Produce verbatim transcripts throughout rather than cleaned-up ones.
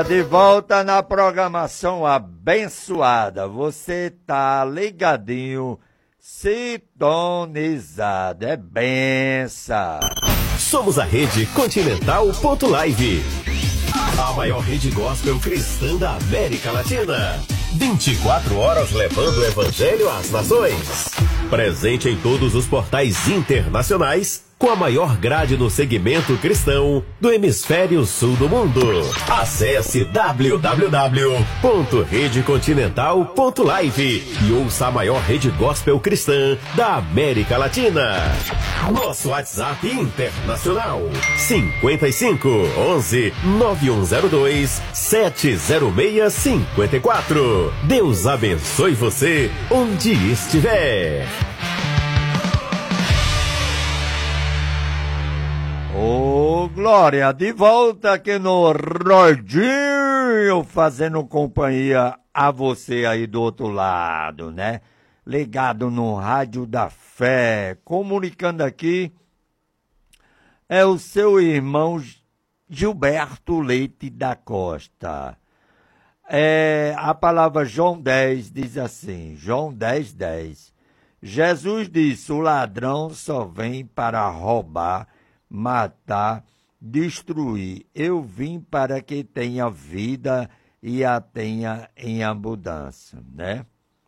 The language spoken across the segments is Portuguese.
De volta na programação abençoada, você tá ligadinho, sintonizado, é benção. Somos a Rede Continental ponto live, a maior rede gospel cristã da América Latina. vinte e quatro horas levando o evangelho às nações. Presente em todos os portais internacionais, com a maior grade no segmento cristão do hemisfério sul do mundo. Acesse w w w ponto rede continental ponto live e ouça a maior rede gospel cristã da América Latina. Nosso WhatsApp internacional cinquenta e cinco, onze, nove um zero dois, sete zero seis cinco quatro. Deus abençoe você onde estiver. Ô, oh, Glória, de volta aqui no Rodinho, fazendo companhia a você aí do outro lado, né? Ligado no Rádio da Fé, comunicando aqui, é o seu irmão Gilberto Leite da Costa. É, a palavra João dez diz assim, João dez, dez. Jesus disse, o ladrão só vem para roubar, matar, destruir. Eu vim para que tenha vida e a tenha em abundância, né?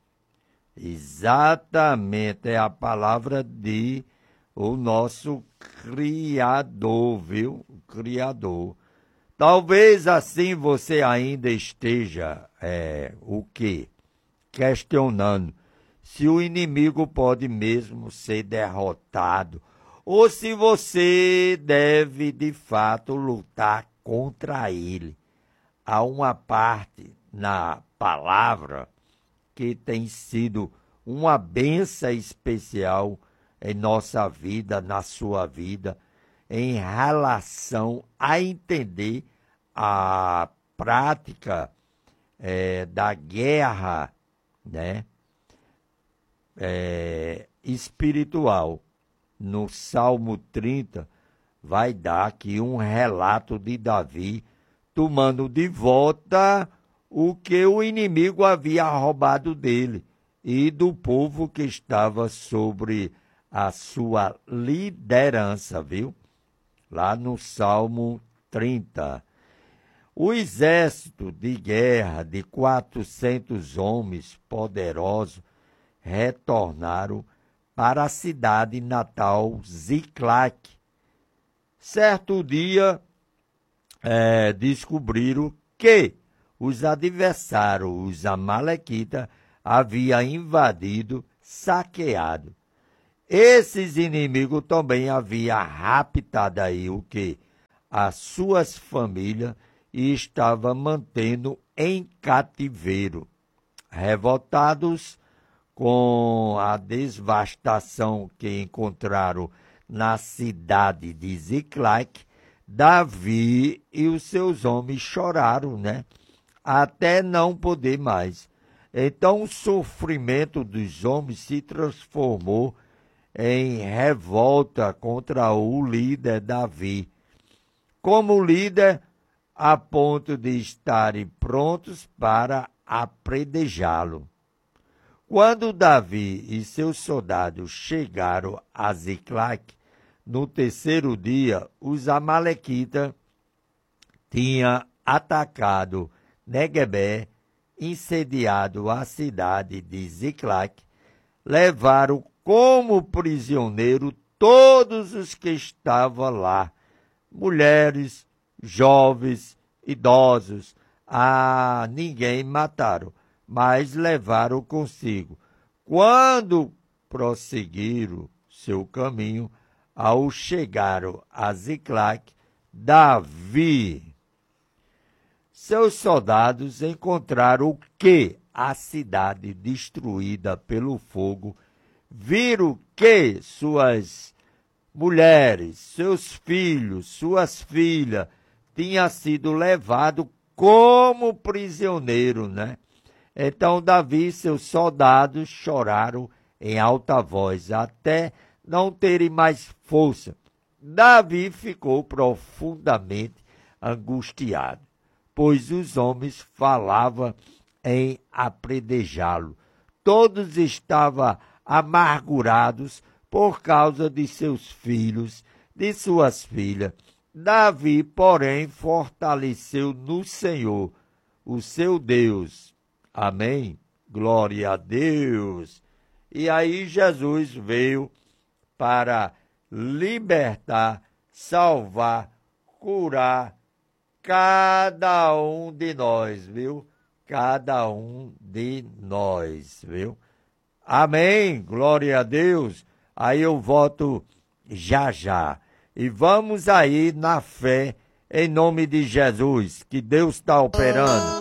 Exatamente, é a palavra de o nosso Criador, viu? O Criador. Talvez assim você ainda esteja, é, o quê? Questionando se o inimigo pode mesmo ser derrotado ou se você deve, de fato, lutar contra ele. Há uma parte na palavra que tem sido uma bênção especial em nossa vida, na sua vida, em relação a entender a prática é, da guerra, né, é, espiritual. No Salmo trinta, vai dar aqui um relato de Davi tomando de volta o que o inimigo havia roubado dele e do povo que estava sobre a sua liderança, viu? Lá no Salmo trinta. O exército de guerra de quatrocentos homens poderosos retornaram para a cidade natal Ziclac. Certo dia, é, descobriram que os adversários, os amalequitas, haviam invadido, saqueado. Esses inimigos também haviam raptado aí o que? As suas famílias e estavam mantendo em cativeiro. Revoltados com a devastação que encontraram na cidade de Ziclac, Davi e os seus homens choraram, né? Até não poder mais. Então o sofrimento dos homens se transformou em revolta contra o líder Davi. Como líder, a ponto de estarem prontos para apredejá-lo. Quando Davi e seus soldados chegaram a Ziclac, no terceiro dia, os amalequitas tinham atacado Neguebé, incendiado a cidade de Ziclac, levaram como prisioneiro todos os que estavam lá, mulheres, jovens, idosos, a ninguém mataram, mas levaram consigo. Quando prosseguiram seu caminho, ao chegaram a Ziclac, Davi, seus soldados encontraram o que? A cidade destruída pelo fogo, viram que suas mulheres, seus filhos, suas filhas tinham sido levados como prisioneiro, né? Então Davi e seus soldados choraram em alta voz, até não terem mais força. Davi ficou profundamente angustiado. pois os homens falavam em apredejá-lo. Todos estavam amargurados por causa de seus filhos, de suas filhas. Davi, porém, fortaleceu no Senhor, o seu Deus. Amém? Glória a Deus. E aí Jesus veio para libertar, salvar, curar cada um de nós, viu? Cada um de nós, viu? Amém, glória a Deus. Aí eu volto já já. E vamos aí na fé, em nome de Jesus, que Deus está operando.